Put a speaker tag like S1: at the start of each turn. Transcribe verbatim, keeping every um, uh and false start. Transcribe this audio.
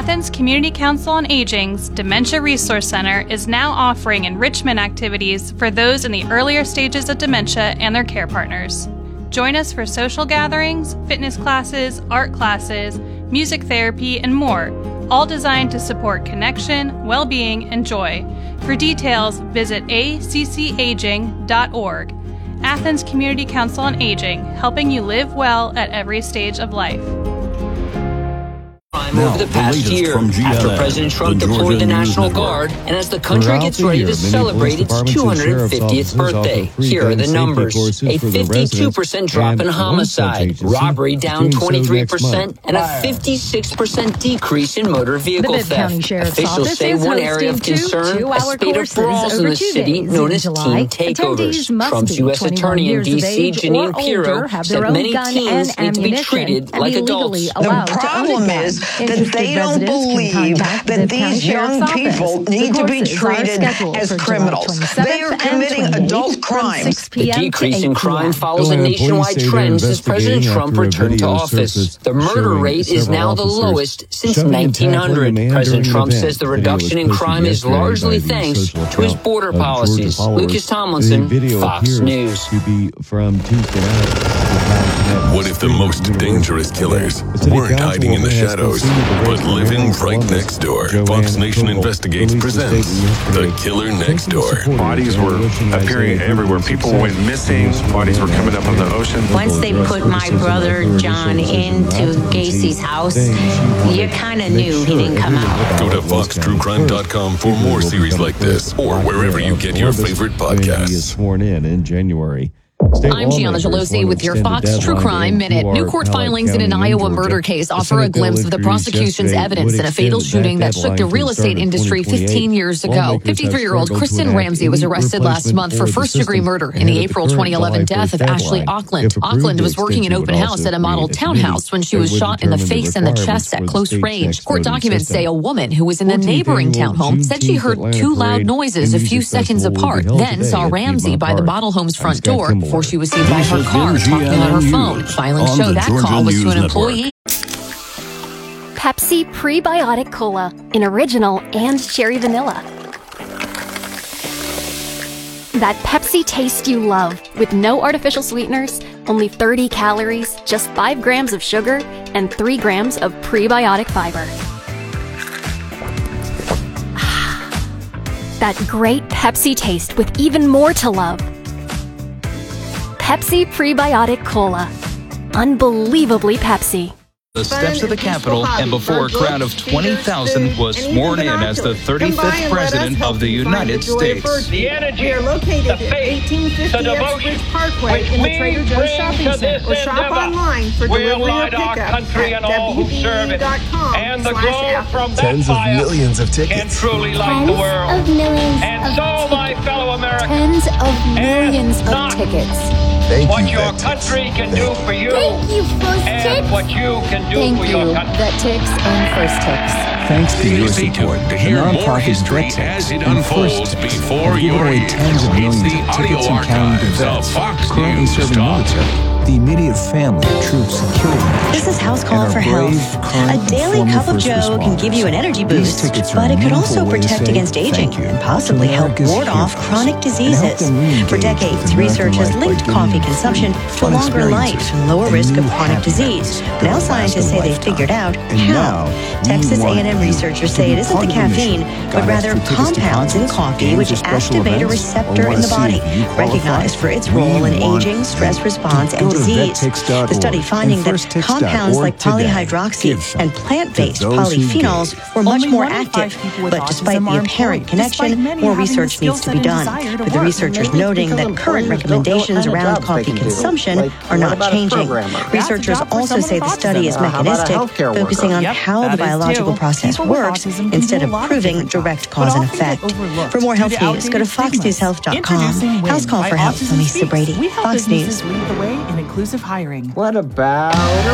S1: Athens Community Council on Aging's Dementia Resource Center is now offering enrichment activities for those in the earlier stages of dementia and their care partners. Join us for social gatherings, fitness classes, art classes, music therapy, and more, all designed to support connection, well-being, and joy. For details, visit a c c aging dot org. Athens Community Council on Aging, helping you live well at every stage of life.
S2: Now, over the past the year, after President Trump the deployed the National Guard, and as the country gets ready to celebrate its two hundred fiftieth birthday. Here are the numbers. A fifty-two percent drop in homicide, robbery down twenty-three percent, and a fifty-six percent decrease in motor vehicle theft. Officials say one area of concern, a spate of brawls in the city known as teen takeovers. Trump's U S Attorney in D C, Jeanine Pirro, said many teens need to be treated like adults.
S3: The problem is that they don't believe that these young people need to be treated as criminals. They are committing adult crimes.
S2: The decrease in crime follows a nationwide trend since President Trump returned to office. The murder rate is now the lowest since nineteen hundred. President Trump says the reduction in crime is largely thanks to his border policies. Lucas Tomlinson, Fox News.
S4: What if the most dangerous killers weren't hiding in the shadows, but living right next door? Fox Nation Investigates presents The Killer Next Door.
S5: Bodies were appearing everywhere. People went missing. Bodies were coming up on the ocean.
S6: Once they put my brother John into Gacy's house, you kind of knew he didn't come out.
S4: Go to fox true crime dot com for more series like this, or wherever you get your favorite podcasts.
S7: Sworn in in January.
S8: I'm Gianna Gelosi with your Fox True Crime Minute. New court filings in an Iowa murder case offer a glimpse of the prosecution's evidence in a fatal shooting that shook the real estate industry fifteen years ago. fifty-three-year-old Kristen Ramsey was arrested last month for first-degree murder in the April twenty eleven death of Ashley Auckland. Auckland was working an open house at a model townhouse when she was shot in the face and the chest at close range. Court documents say a woman who was in the neighboring townhome said she heard two loud noises a few seconds apart, then saw Ramsey by the model home's front door before she was seen by her car talking on her phone. Filings show that call was to an employee.
S9: Pepsi Prebiotic Cola in original and cherry vanilla. That Pepsi taste you love, with no artificial sweeteners, only thirty calories, just five grams of sugar, and three grams of prebiotic fiber. That great Pepsi taste with even more to love. Pepsi Prebiotic Cola. Unbelievably Pepsi.
S10: The steps of the Capitol, and before a crowd of twenty thousand was sworn in as the thirty-fifth President of the United States.
S11: The energy, the faith, the devotion which we bring to this endeavor will light our country and all who serve it. And the glow from that
S12: Tens
S11: fire
S12: of millions of tickets.
S11: can truly light the world.
S9: Of millions
S11: and
S9: of
S11: so, my fellow Americans,
S9: Tens of millions of tickets.
S12: Thank
S11: what
S12: you,
S11: your
S12: that
S11: country
S12: ticks.
S11: can do for you,
S9: Thank you, First
S11: and
S9: Ticks.
S11: what you can do
S9: Thank
S11: for
S9: you,
S11: your country.
S9: That Ticks and First Ticks.
S13: Thanks to your
S4: Stay
S13: support,
S4: tuned to
S13: the
S4: hear more
S13: nonprofit
S4: history
S13: Ticks
S4: as it
S13: and
S4: unfolds
S13: First Ticks
S4: before
S13: have given
S4: your
S13: away
S4: ears.
S13: tens of
S4: It's
S13: millions
S4: the
S13: of
S4: audio
S13: tickets and counting to
S4: archives of
S13: vets
S4: Fox
S13: currently
S4: News
S13: serving
S4: dot com.
S13: military, the immediate family of troops and security.
S14: This is House Call for Health. A daily cup of Joe can give you an energy boost, but it could also protect against aging and possibly help ward off chronic diseases. For decades, research has linked coffee consumption to a longer life and lower risk of chronic disease. Now scientists say they figured out how. Texas A and M researchers say it isn't the caffeine, but rather compounds in coffee which activate a receptor in the body, recognized for its role in aging, stress response, and disease. The study finding that compounds like polyhydroxy and plant-based polyphenols were much more active, but despite the apparent connection, more research needs to be done, with the researchers noting that current recommendations around coffee consumption are not changing. Researchers also say the study is mechanistic, focusing on how the biological process works instead of proving direct cause and effect. For more health news, go to fox news health dot com. House Call for Health. I'm Lisa Brady, Fox News.
S15: Lead the way in inclusive hiring.
S16: What about